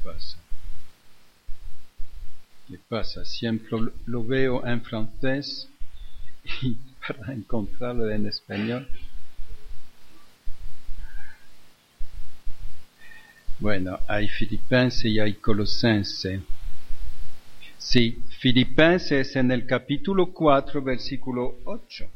pasa? ¿Qué pasa? Siempre lo veo en francés y para encontrarlo en español. Bueno, hay Filipenses y hay Colosenses. Sí, Filipenses es en el capítulo 4, versículo 8.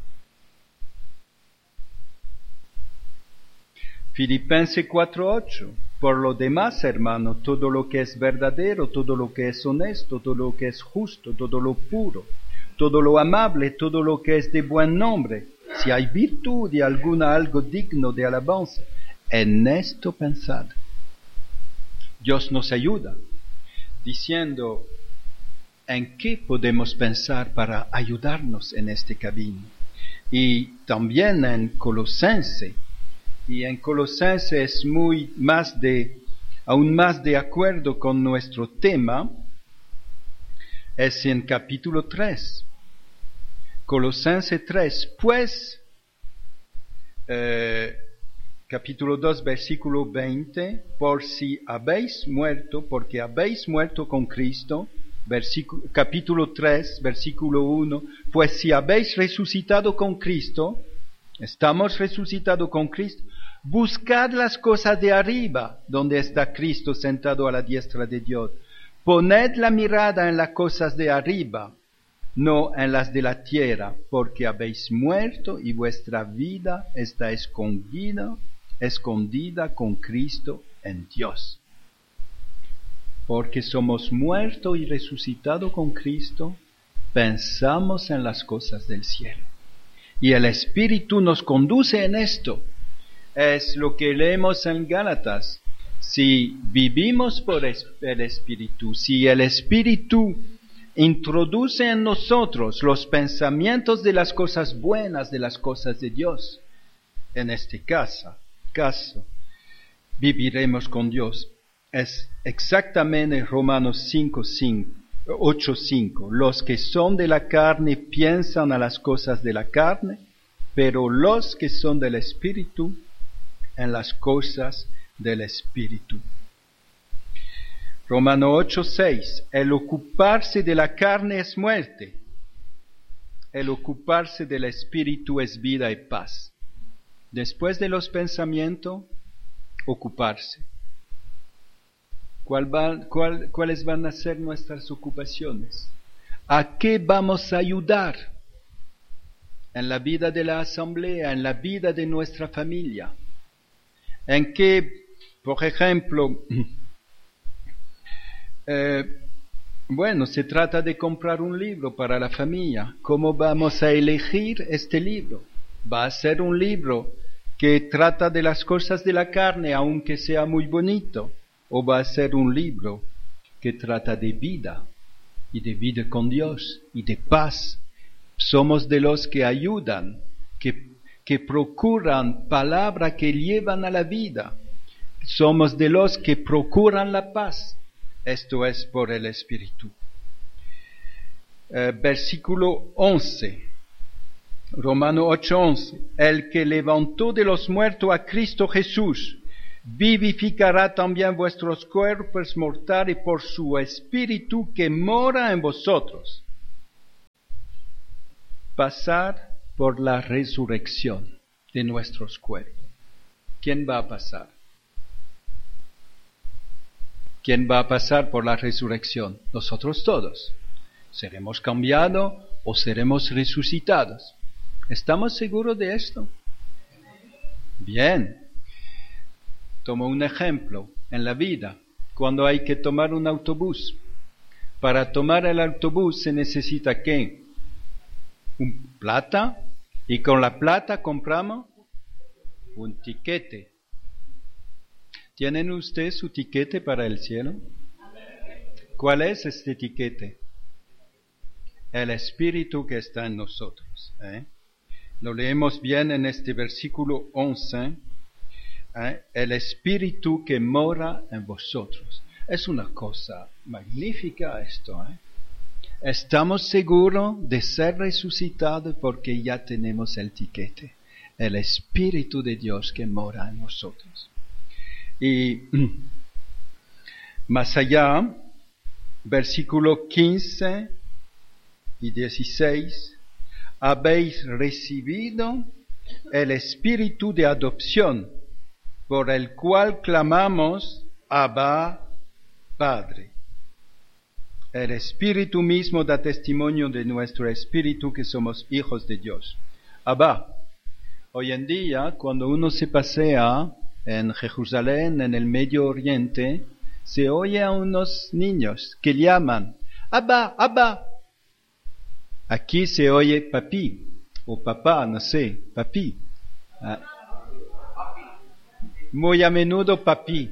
Filipenses 4:8. Por lo demás, hermano, todo lo que es verdadero, todo lo que es honesto, todo lo que es justo, todo lo puro, todo lo amable, todo lo que es de buen nombre, si hay virtud y alguna algo digno de alabanza, en esto pensad. Dios nos ayuda diciendo en qué podemos pensar para ayudarnos en este camino. Y también en Colosenses. Y en Colosenses es aún más de acuerdo con nuestro tema, es en capítulo 3. Colosenses 3, pues, capítulo 2, versículo 20, porque habéis muerto con Cristo, capítulo 3, versículo 1, pues si habéis resucitado con Cristo, estamos resucitados con Cristo, buscad las cosas de arriba, donde está Cristo sentado a la diestra de Dios. Poned la mirada en las cosas de arriba, no en las de la tierra, porque habéis muerto y vuestra vida está escondida con Cristo en Dios. Porque somos muertos y resucitados con Cristo, pensamos en las cosas del cielo. Y el Espíritu nos conduce en esto. Es lo que leemos en Gálatas. Si vivimos por el Espíritu, si el Espíritu introduce en nosotros los pensamientos de las cosas buenas, de las cosas de Dios, en este caso, viviremos con Dios. Es exactamente Romanos 8:5. Los que son de la carne piensan a las cosas de la carne, pero los que son del Espíritu, en las cosas del Espíritu. Romanos 8:6. El ocuparse de la carne es muerte. El ocuparse del Espíritu es vida y paz. Después de los pensamientos, ocuparse. ¿Cuáles van a ser nuestras ocupaciones? ¿A qué vamos a ayudar? En la vida de la asamblea, en la vida de nuestra familia. En qué, por ejemplo, se trata de comprar un libro para la familia. ¿Cómo vamos a elegir este libro? ¿Va a ser un libro que trata de las cosas de la carne, aunque sea muy bonito? ¿O va a ser un libro que trata de vida, y de vida con Dios, y de paz? Somos de los que ayudan, que procuran palabras que llevan a la vida. Somos de los que procuran la paz. Esto es por el Espíritu. Versículo 11. Romanos 8:11. El que levantó de los muertos a Cristo Jesús, vivificará también vuestros cuerpos mortales por su Espíritu que mora en vosotros. Pasar por la resurrección de nuestros cuerpos. ¿Quién va a pasar? ¿Quién va a pasar por la resurrección? Nosotros todos. ¿Seremos cambiados o seremos resucitados? ¿Estamos seguros de esto? Bien. Tomo un ejemplo en la vida. Cuando hay que tomar un autobús. Para tomar el autobús se necesita ¿qué? Plata. Y con la plata compramos un tiquete. ¿Tienen ustedes su tiquete para el cielo? ¿Cuál es este tiquete? El Espíritu que está en nosotros. Lo leemos bien en este versículo 11. El Espíritu que mora en vosotros. Es una cosa magnífica esto. Estamos seguros de ser resucitados porque ya tenemos el tiquete. El Espíritu de Dios que mora en nosotros. Y Más allá, versículo 15 y 16, habéis recibido el espíritu de adopción, por el cual clamamos, Abba, Padre. El Espíritu mismo da testimonio de nuestro espíritu que somos hijos de Dios. Abba. Hoy en día, cuando uno se pasea en Jerusalén, en el Medio Oriente, se oye a unos niños que llaman, Abba, Abba. Aquí se oye papi, o papá, no sé, papi. Muy a menudo papi.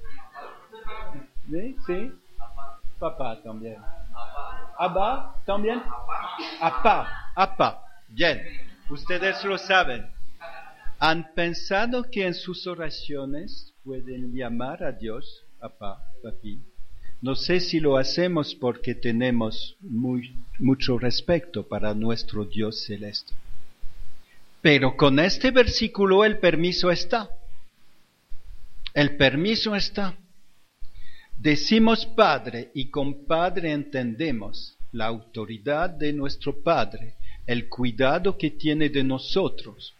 ¿Sí? ¿Sí? Papá también. Abba también. Apá, apá. Bien, ustedes lo saben. ¿Han pensado que en sus oraciones pueden llamar a Dios, apá, papi? No sé si lo hacemos porque tenemos mucho respeto para nuestro Dios celeste. Pero con este versículo el permiso está. El permiso está. Decimos Padre y con Padre entendemos la autoridad de nuestro Padre, el cuidado que tiene de nosotros.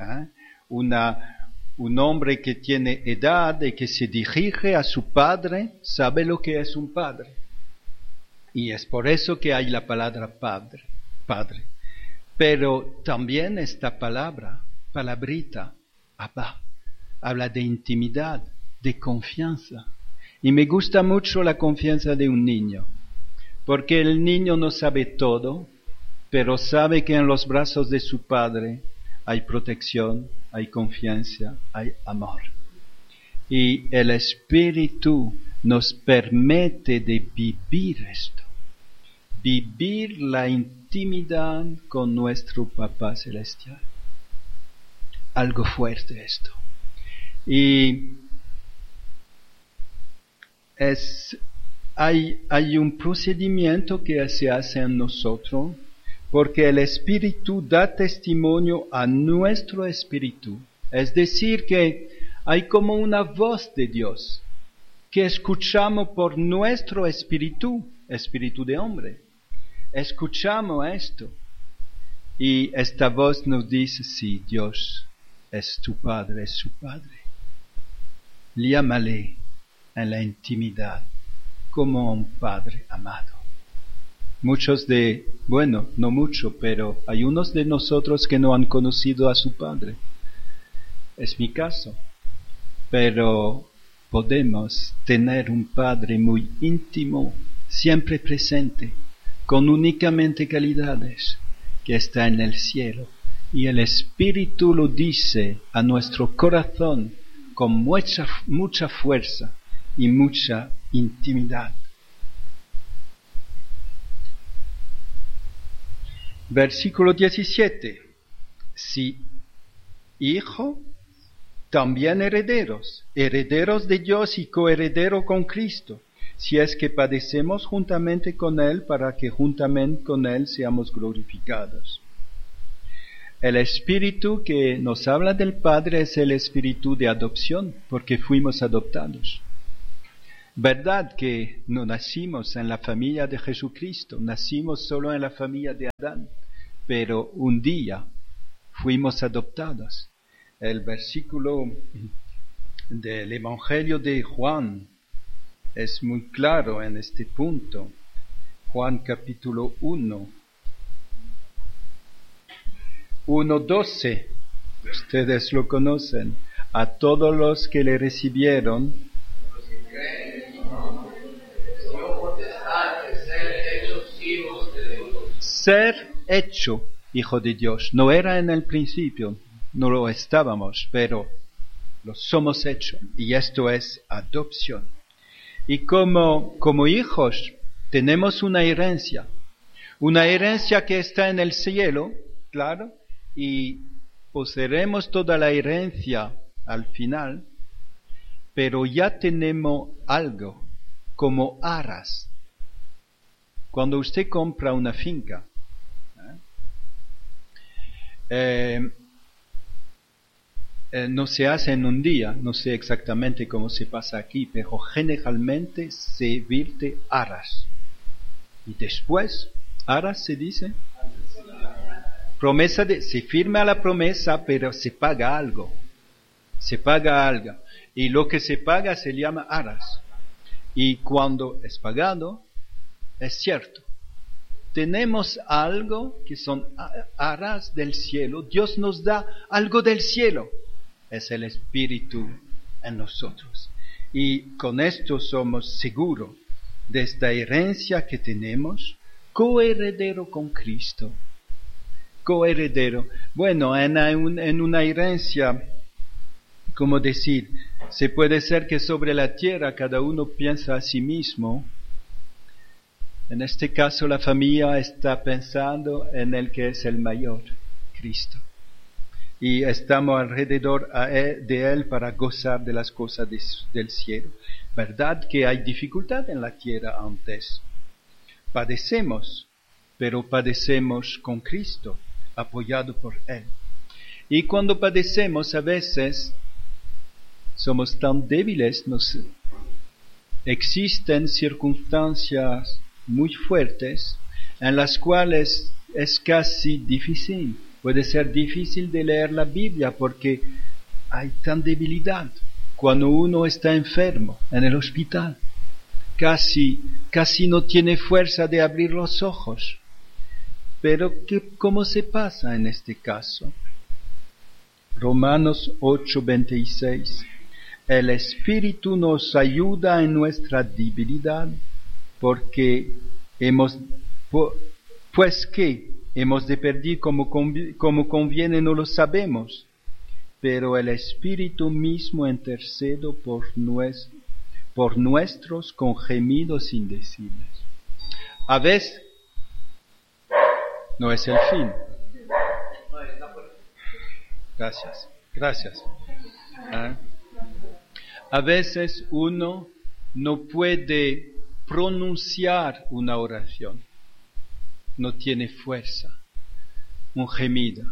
Un hombre que tiene edad y que se dirige a su padre sabe lo que es un padre. Y es por eso que hay la palabra padre. Pero también esta palabrita, Abba, habla de intimidad, de confianza. Y me gusta mucho la confianza de un niño, porque el niño no sabe todo, pero sabe que en los brazos de su padre hay protección, hay confianza, hay amor. Y el Espíritu nos permite de vivir esto, vivir la intimidad con nuestro Papá Celestial. Algo fuerte esto. Y hay un procedimiento que se hace en nosotros, porque el Espíritu da testimonio a nuestro espíritu. Es decir, que hay como una voz de Dios que escuchamos por nuestro espíritu de hombre. Escuchamos esto y esta voz nos dice, sí, Dios es tu Padre, es su Padre. Llámale en la intimidad como un Padre amado. No mucho, pero hay unos de nosotros que no han conocido a su Padre. Es mi caso. Pero podemos tener un Padre muy íntimo, siempre presente, con únicamente calidades, que está en el cielo. Y el Espíritu lo dice a nuestro corazón con mucha fuerza y mucha intimidad. Versículo 17. Si hijo, también herederos de Dios y coherederos con Cristo, si es que padecemos juntamente con Él, para que juntamente con Él seamos glorificados. El Espíritu que nos habla del Padre es el Espíritu de adopción, porque fuimos adoptados. Verdad que no nacimos en la familia de Jesucristo, nacimos solo en la familia de Adán, pero un día fuimos adoptados. El versículo del Evangelio de Juan es muy claro en este punto. Juan capítulo 1:12. Ustedes lo conocen. A todos los que le recibieron, ser hecho hijo de Dios. No era en el principio, no lo estábamos, pero lo somos hecho. Y esto es adopción. Y como hijos tenemos una herencia que está en el cielo, claro, y poseeremos toda la herencia al final, pero ya tenemos algo como aras. Cuando usted compra una finca, no se hace en un día, no sé exactamente cómo se pasa aquí, pero generalmente se vierte aras. Y después, aras se dice, se firma la promesa, pero se paga algo. Se paga algo. Y lo que se paga se llama aras. Y cuando es pagado, es cierto. Tenemos algo que son aras del cielo. Dios nos da algo del cielo. Es el Espíritu en nosotros. Y con esto somos seguros de esta herencia que tenemos, coheredero con Cristo. Coheredero. Bueno, en una herencia, como decir, se puede ser que sobre la tierra cada uno piensa a sí mismo. En este caso la familia está pensando en el que es el mayor, Cristo. Y estamos alrededor de Él para gozar de las cosas del cielo. ¿Verdad que hay dificultad en la tierra antes? Padecemos, pero padecemos con Cristo, apoyado por Él. Y cuando padecemos a veces somos tan débiles, existen circunstancias muy fuertes en las cuales es casi difícil. Puede ser difícil de leer la Biblia porque hay tan debilidad. Cuando uno está enfermo en el hospital, casi no tiene fuerza de abrir los ojos. Pero ¿cómo se pasa en este caso? Romanos 8:26. El Espíritu nos ayuda en nuestra debilidad, porque pues que hemos de pedir como conviene no lo sabemos, pero el Espíritu mismo intercede por nuestros con gemidos indecibles. A veces no es el fin. Gracias. A veces uno no puede pronunciar una oración. No tiene fuerza, un gemido.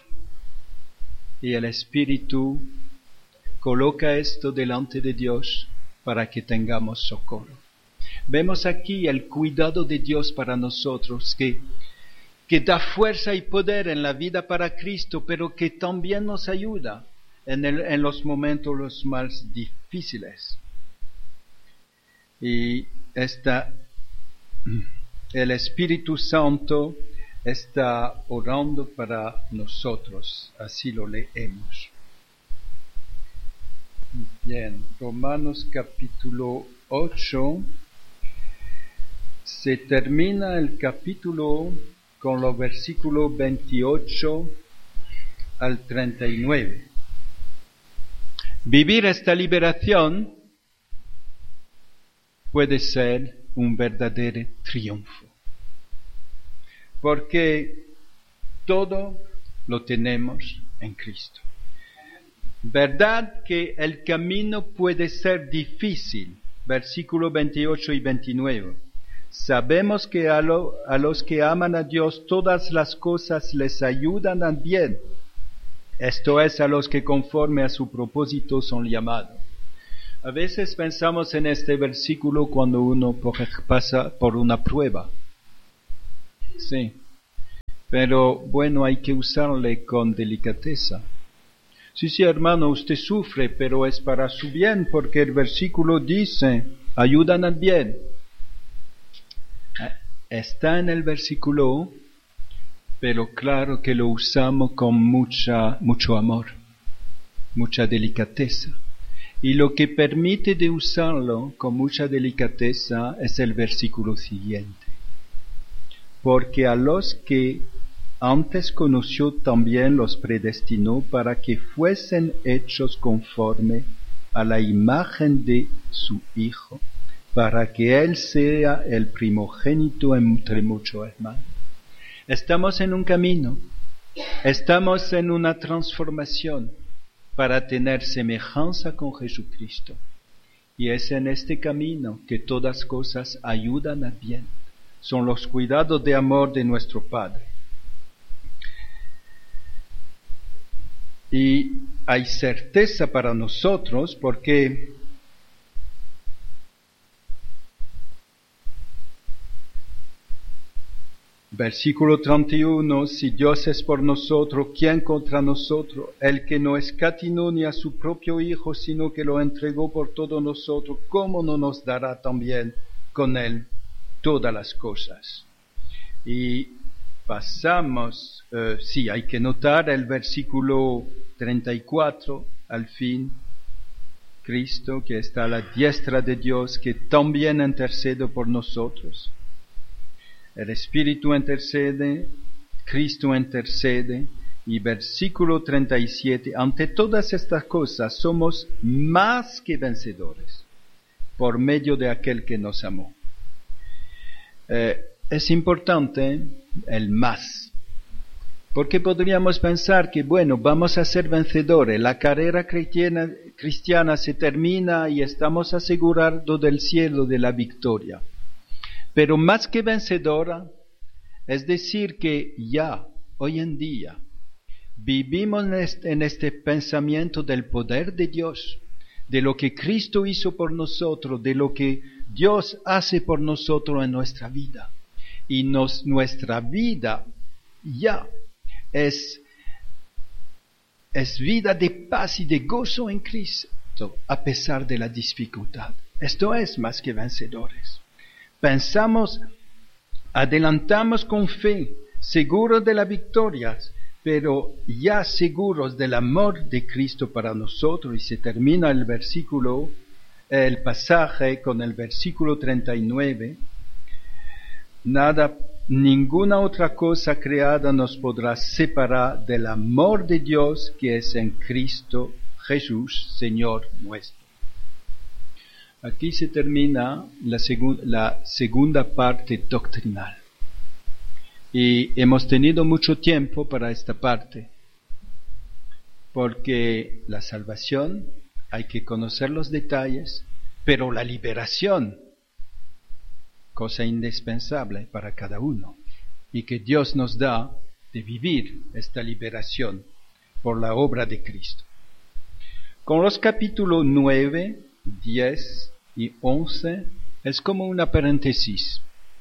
Y el Espíritu coloca esto delante de Dios para que tengamos socorro. Vemos aquí el cuidado de Dios para nosotros, que da fuerza y poder en la vida para Cristo, pero que también nos ayuda en los momentos los más difíciles. Y el Espíritu Santo está orando para nosotros, así lo leemos. Bien, Romanos capítulo 8, se termina el capítulo con los versículos 28 al 39. Vivir esta liberación puede ser un verdadero triunfo, porque todo lo tenemos en Cristo. Verdad que el camino puede ser difícil, versículos 28 y 29. Sabemos que a los que aman a Dios todas las cosas les ayudan a bien. Esto es, a los que conforme a su propósito son llamados. A veces pensamos en este versículo cuando uno pasa por una prueba. Sí. Pero bueno, hay que usarle con delicadeza. Sí, hermano, usted sufre, pero es para su bien, porque el versículo dice, ayudan al bien. Está en el versículo, pero claro que lo usamos con mucho amor, mucha delicadeza. Y lo que permite de usarlo con mucha delicadeza es el versículo siguiente. Porque a los que antes conoció también los predestinó para que fuesen hechos conforme a la imagen de su Hijo, para que Él sea el primogénito entre muchos hermanos. Estamos en un camino, estamos en una transformación para tener semejanza con Jesucristo. Y es en este camino que todas cosas ayudan a bien. Son los cuidados de amor de nuestro Padre. Y hay certeza para nosotros porque versículo 31, si Dios es por nosotros, ¿quién contra nosotros? El que no escatimó ni a su propio Hijo, sino que lo entregó por todos nosotros, ¿cómo no nos dará también con él todas las cosas? Y pasamos, sí, hay que notar el versículo 34, al fin, Cristo que está a la diestra de Dios, que también intercede por nosotros. El Espíritu intercede, Cristo intercede, y versículo 37, ante todas estas cosas somos más que vencedores, por medio de aquel que nos amó. Es importante el más, porque podríamos pensar que, bueno, vamos a ser vencedores, la carrera cristiana se termina y estamos asegurados del cielo de la victoria. Pero más que vencedora, es decir que ya, hoy en día, vivimos en este pensamiento del poder de Dios, de lo que Cristo hizo por nosotros, de lo que Dios hace por nosotros en nuestra vida. Y nuestra vida ya es vida de paz y de gozo en Cristo, a pesar de la dificultad. Esto es más que vencedores. Pensamos, adelantamos con fe, seguros de la victoria, pero ya seguros del amor de Cristo para nosotros. Y se termina el pasaje con el versículo 39. Ninguna otra cosa creada nos podrá separar del amor de Dios que es en Cristo Jesús, Señor nuestro. Aquí se termina la segunda parte doctrinal. Y hemos tenido mucho tiempo para esta parte, porque la salvación hay que conocer los detalles, pero la liberación, cosa indispensable para cada uno, y que Dios nos da de vivir esta liberación por la obra de Cristo. Con los capítulos 9, 10 y 11 es como una paréntesis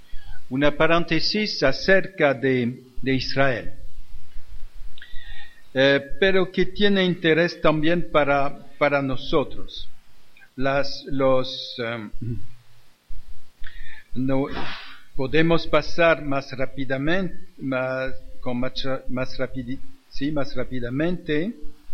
acerca de Israel, pero que tiene interés también para nosotros. No podemos pasar más rápidamente, más rápidamente.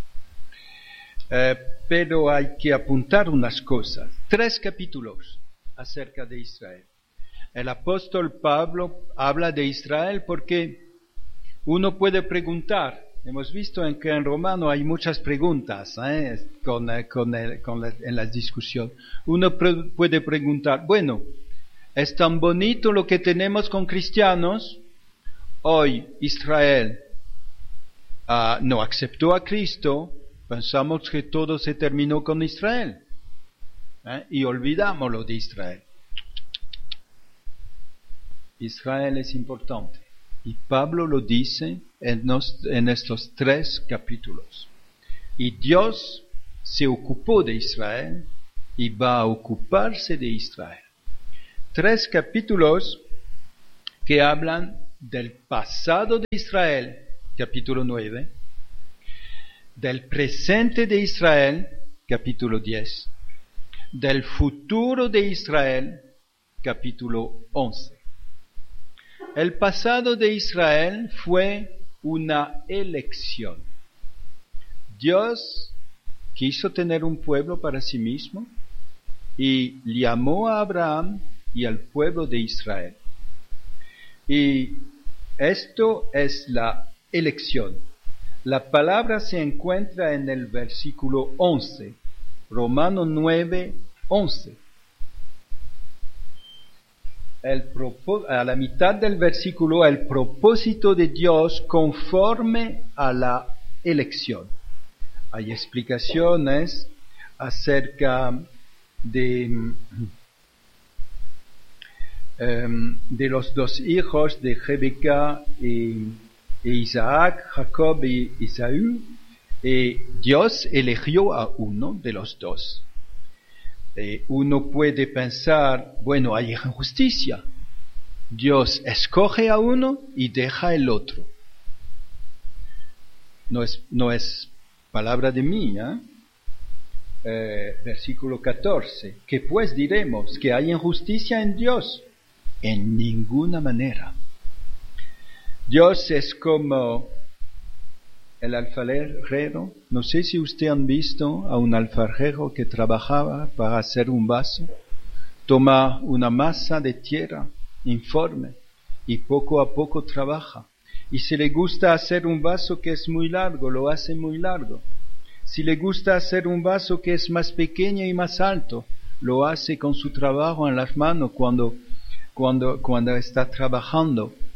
Pero hay que apuntar unas cosas. 3 capítulos acerca de Israel. El apóstol Pablo habla de Israel porque uno puede preguntar. Hemos visto que en Romano hay muchas preguntas en la discusión. Uno puede preguntar, bueno, es tan bonito lo que tenemos con cristianos. Hoy Israel no aceptó a Cristo. Pensamos que todo se terminó con Israel, y olvidamos lo de Israel. Israel es importante, y Pablo lo dice en estos 3 capítulos. Y Dios se ocupó de Israel y va a ocuparse de Israel. 3 capítulos que hablan del pasado de Israel, capítulo 9, del presente de Israel, capítulo 10, del futuro de Israel, capítulo 11. El pasado de Israel fue una elección. Dios quiso tener un pueblo para sí mismo y llamó a Abraham y al pueblo de Israel. Y esto es la elección. La palabra se encuentra en el versículo 11, Romanos 9, 11. A la mitad del versículo, el propósito de Dios conforme a la elección. Hay explicaciones acerca de los 2 hijos de Rebeca e Isaac, Jacob y Esaú, Dios eligió a uno de los dos. Uno puede pensar, bueno, hay injusticia. Dios escoge a uno y deja el otro. No es palabra de mí, versículo 14. ¿Qué pues diremos? ¿Que hay injusticia en Dios? En ninguna manera. Dios es como el alfarero. No sé si ustedes han visto a un alfarero que trabajaba para hacer un vaso. Toma una masa de tierra informe y poco a poco trabaja. Y si le gusta hacer un vaso que es muy largo, lo hace muy largo. Si le gusta hacer un vaso que es más pequeño y más alto, lo hace con su trabajo en las manos cuando está trabajando.